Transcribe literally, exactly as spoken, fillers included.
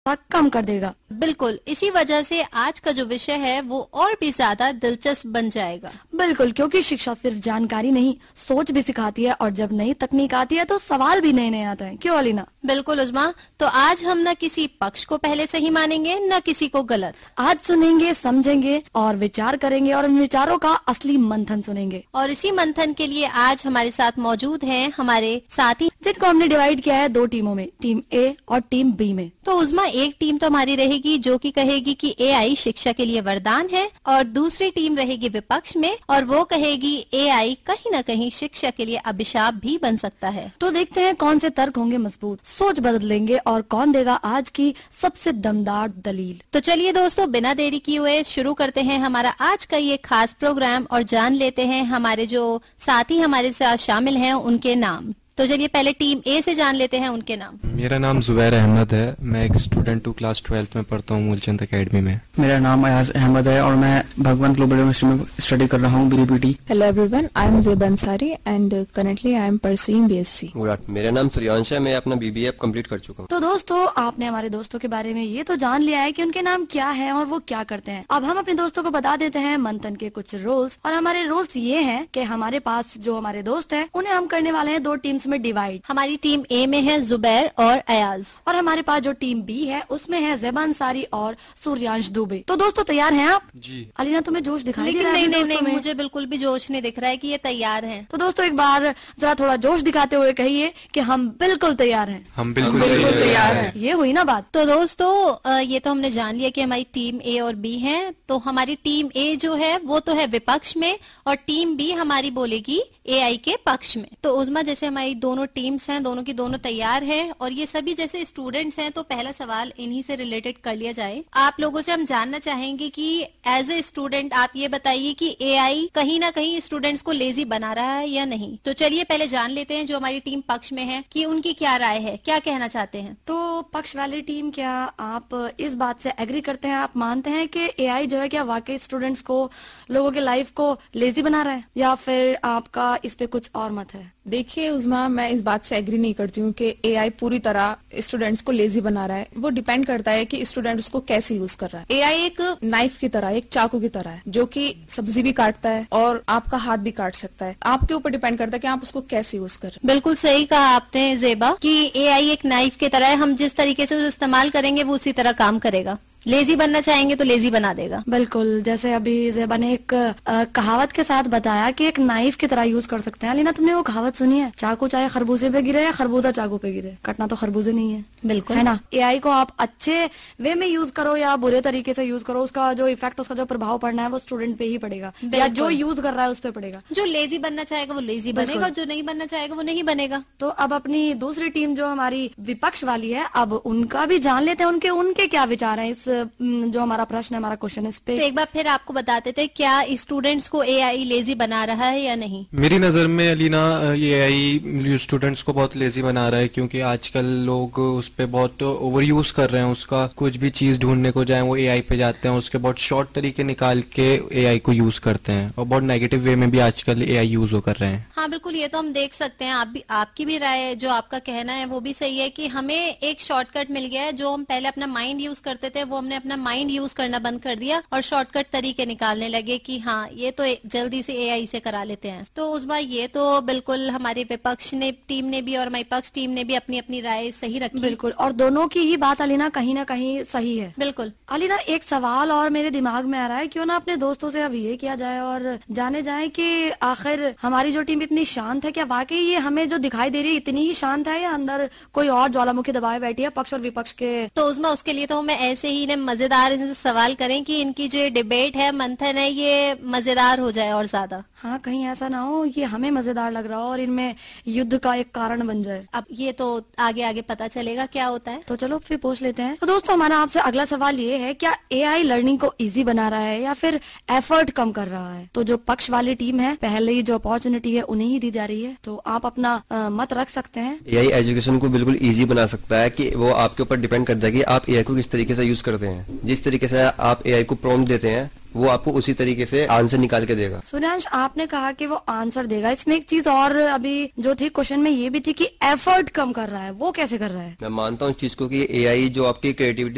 कम कर देगा। बिल्कुल, इसी वजह से आज का जो विषय है वो और भी ज्यादा दिलचस्प बन जाएगा। बिल्कुल, क्योंकि शिक्षा सिर्फ जानकारी नहीं, सोच भी सिखाती है, और जब नई तकनीक आती है तो सवाल भी नए नए आते हैं। क्यों अलीना? बिल्कुल उज़मा, तो आज हम न किसी पक्ष को पहले सही मानेंगे न किसी को गलत। आज सुनेंगे, समझेंगे और विचार करेंगे, और इन विचारों का असली मंथन सुनेंगे। और इसी मंथन के लिए आज हमारे साथ मौजूद हैं हमारे साथी, जिनको हमने डिवाइड किया है दो टीमों में, टीम ए और टीम बी में। तो उज़मा, एक टीम तो हमारी रहेगी जो कि कहेगी कि एआई शिक्षा के लिए वरदान है, और दूसरी टीम रहेगी विपक्ष में और वो कहेगी एआई कहीं न कहीं शिक्षा के लिए अभिशाप भी बन सकता है। तो देखते हैं कौन से तर्क होंगे मजबूत, सोच बदलेंगे और कौन देगा आज की सबसे दमदार दलील। तो चलिए दोस्तों, बिना देरी किए हुए शुरू करते हैं हमारा आज का ये खास प्रोग्राम और जान लेते हैं हमारे जो साथी हमारे साथ शामिल हैं उनके नाम। तो चलिए पहले टीम ए से जान लेते हैं उनके नाम। मेरा नाम जुबैर अहमद है, मैं एक स्टूडेंट टू क्लास ट्वेल्थ में पढ़ता हूँ मूलचंद एकेडमी में। मेरा नाम अयाज अहमद है और मैं भगवान ग्लोबल यूनिवर्सिटी में स्टडी कर रहा हूँ, बीरीपीटी। Hello everyone, I am ज़ेब Ansari and currently I am pursuing BSc. मेरा नाम सूर्यांश है, मैं अपना बीबीए कंप्लीट कर चुका हूँ। तो दोस्तों, आपने हमारे दोस्तों के बारे में ये तो जान लिया है कि उनके नाम क्या है और वो क्या करते हैं। अब हम अपने दोस्तों को बता देते हैं मंथन के कुछ रूल्स। और हमारे रूल्स ये हैं कि हमारे पास जो हमारे दोस्त हैं उन्हें हम करने वाले हैं दो टीम्स में डिवाइड। हमारी टीम ए में है जुबैर और अयाज, और हमारे पास जो टीम बी है उसमें है ज़ेबा अंसारी और सूर्यांश दुबे। तो दोस्तों, तैयार हैं आप? जी। अलीना, तुम्हें जोश दिखाई दे लेकिन रहा है? नहीं नहीं दोस्तों नहीं में? मुझे बिल्कुल भी जोश नहीं दिख रहा है कि ये तैयार हैं। तो दोस्तों, एक बार जरा थोड़ा जोश दिखाते हुए कहिए कि हम बिल्कुल तैयार हैं। हम बिल्कुल तैयार हैं। ये हुई ना बात। तो दोस्तों, ये तो हमने जान लिया कि हमारी टीम ए और बी है। तो हमारी टीम ए जो है वो तो है विपक्ष में, और टीम बी हमारी बोलेगी एआई के पक्ष में। तो उज़मा, जैसे हमारी दोनों टीम्स हैं, दोनों की दोनों तैयार हैं और ये सभी जैसे स्टूडेंट्स हैं, तो पहला सवाल इन्हीं से रिलेटेड कर लिया जाए। आप लोगों से हम जानना चाहेंगे कि एज ए स्टूडेंट आप ये बताइए कि एआई कहीं ना कहीं स्टूडेंट्स को लेजी बना रहा है या नहीं। तो चलिए पहले जान लेते हैं जो हमारी टीम पक्ष में है कि उनकी क्या राय है, क्या कहना चाहते हैं। तो पक्ष वाली टीम, क्या आप इस बात से एग्री करते हैं, आप मानते हैं कि एआई जो है क्या वाकई स्टूडेंट्स को, लोगों के लाइफ को लेजी बना रहा है, या फिर आपका इस पे कुछ और मत है? देखिए उज़मा, मैं इस बात से एग्री नहीं करती हूँ कि एआई पूरी तरह स्टूडेंट्स को लेजी बना रहा है। वो डिपेंड करता है कि स्टूडेंट उसको कैसे यूज कर रहा है। एआई एक नाइफ की तरह, एक चाकू की तरह है जो कि सब्जी भी काटता है और आपका हाथ भी काट सकता है। आपके ऊपर डिपेंड करता है कि आप उसको कैसे यूज कर रहे हैं। बिल्कुल सही कहा आपने ज़ेबा कि एआई एक नाइफ की तरह है, हम जिस तरीके से उसे इस्तेमाल करेंगे वो उसी तरह काम करेगा। लेजी बनना चाहेंगे तो लेजी बना देगा। बिल्कुल, जैसे अभी ज़ेबा ने एक आ, कहावत के साथ बताया कि एक नाइफ की तरह यूज कर सकते हैं। अलीना, तुमने वो कहावत सुनी है, चाकू चाहे खरबूजे पे गिरे या खरबूजा चाकू पे गिरे, कटना तो खरबूजे नहीं है। बिल्कुल, है ना। एआई को आप अच्छे वे में यूज करो या बुरे तरीके से यूज करो, उसका जो इफेक्ट, उसका जो प्रभाव पड़ना है वो स्टूडेंट पे ही पड़ेगा, या जो यूज कर रहा है उस पे पड़ेगा। जो लेजी बनना चाहेगा वो लेजी बनेगा, जो नहीं बनना चाहेगा वो नहीं बनेगा। तो अब अपनी दूसरी टीम जो हमारी विपक्ष वाली है, अब उनका भी जान लेते हैं, उनके उनके क्या विचार है इस जो हमारा प्रश्न है, हमारा क्वेश्चन इस पे। तो एक बार फिर आपको बताते थे, क्या स्टूडेंट्स को एआई लेजी बना रहा है या नहीं? मेरी नजर में अलीना, ये एआई स्टूडेंट्स को बहुत लेजी बना रहा है, क्योंकि आजकल लोग उस पे बहुत ओवर यूज कर रहे हैं। उसका कुछ भी चीज ढूंढने को जाए वो एआई पे जाते हैं, उसके बहुत शॉर्ट तरीके निकाल के एआई को यूज करते हैं, और बहुत नेगेटिव वे में भी आजकल एआई यूज कर रहे हैं। हाँ बिल्कुल, ये तो हम देख सकते हैं। आप भी, आपकी भी राय, जो आपका कहना है वो भी सही है कि हमें एक शॉर्टकट मिल गया है। जो हम पहले अपना माइंड यूज करते थे वो हमने अपना माइंड यूज करना बंद कर दिया और शॉर्टकट तरीके निकालने लगे कि हाँ ये तो जल्दी से एआई से करा लेते हैं। तो उस बार ये तो बिल्कुल हमारे विपक्ष ने टीम ने भी और हमारी पक्ष टीम ने भी अपनी अपनी राय सही रखी। बिल्कुल, और दोनों की ही बात अलीना कहीं ना कहीं सही है। बिल्कुल अलीना, एक सवाल और मेरे दिमाग में आ रहा है, क्यों ना अपने दोस्तों से अब ये किया जाए और जाने जाए कि आखिर हमारी जो टीम इतनी शांत है, क्या वाकई ये हमें जो दिखाई दे रही है इतनी ही शांत है, या अंदर कोई और ज्वालामुखी दबाए बैठी है पक्ष और विपक्ष के? तो उसमें उसके लिए तो मैं ऐसे ही ने मजेदार इनसे सवाल करें कि इनकी जो डिबेट है, मंथन है, ये मजेदार हो जाए और ज्यादा। हाँ, कहीं ऐसा ना हो ये हमें मजेदार लग रहा हो और इनमें युद्ध का एक कारण बन जाए। अब ये तो आगे आगे पता चलेगा क्या होता है। तो चलो फिर पूछ लेते हैं। तो दोस्तों, हमारा आपसे अगला सवाल ये है, क्या एआई लर्निंग को इजी बना रहा है या फिर एफर्ट कम कर रहा है? तो जो पक्ष वाली टीम है, पहले ही जो अपॉर्चुनिटी है उन्हें ही दी जा रही है, तो आप अपना आ, मत रख सकते हैं। एआई एजुकेशन को बिल्कुल इजी बना सकता है, कि वो आपके ऊपर डिपेंड करता है कि आप एआई को किस तरीके से यूज करते हैं। जिस तरीके से आप एआई को प्रॉम्प्ट देते हैं वो आपको उसी तरीके से आंसर निकाल के देगा। सूर्यांश, आपने कहा कि वो आंसर देगा, इसमें एक चीज और अभी जो थी क्वेश्चन में ये भी थी कि एफर्ट कम कर रहा है, वो कैसे कर रहा है? मैं मानता हूँ इस चीज को कि एआई जो आपकी क्रिएटिविटी